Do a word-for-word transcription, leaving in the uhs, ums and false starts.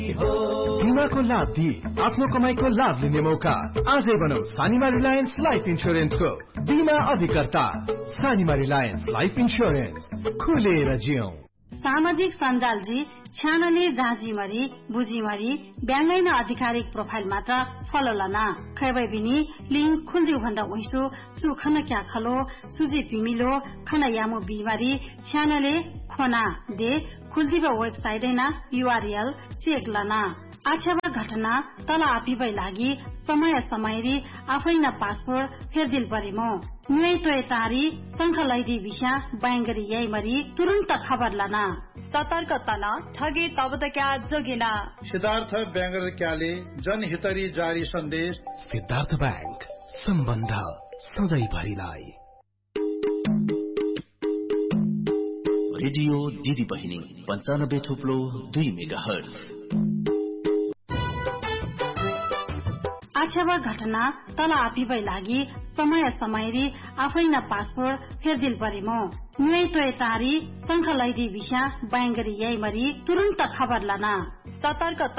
बीमाको लाभ दिए आफ्नो कमाईको लाभ लिने मौका। आजै बनाऊ सानिमा रिलायन्स लाइफ इन्स्योरेन्सको बीमा अधिकर्ता। सानिमा रिलायन्स लाइफ इन्स्योरेन्स, खुलेर जियौं। सामाजिक सञ्जालजी छ्यानले जाँजीमरी बुझीमरी ब्याङ्गैन आधिकारिक प्रोफाइल मात्र फलो लना खैबै बिनी लिंक खुल्दिउ भन्दा उइसो सुखन क्या खलो सुजी पिमिलो खन यामो बिमारी छ्यानले खोना दे खुल्दिब वेबसाइट ऐना यूआरएल चेक लना। आछ्यावा घटना तल आफिबै लागि समय समयरी आफैन पासपोर्ट फेरदिल परिमो न्युई टोय तारी संख लैदी विषा बैंगरी यही मरी तुरंत खबर लना। सतर्क तना ठगी तब क्या जोगिना। सिद्धार्थ ब्याङ्गर क्याले जनहितरी जारी सन्देश। सिद्धार्थ ब्याङ्क, सम्बन्ध सधैँभरिलाई। रेडियो दिदी बहिनी पञ्चानब्बे थुप्लो दुई मेगा हर्ज। आछ्यावा घटना तल आफिबै लागि समय समयरी आफैन पासपोर्ट फेरदिल परिमो न्युई टोय तारी संख लैदी विषा बैंगरी यही मरी तुरंत खबर लना। सतर्क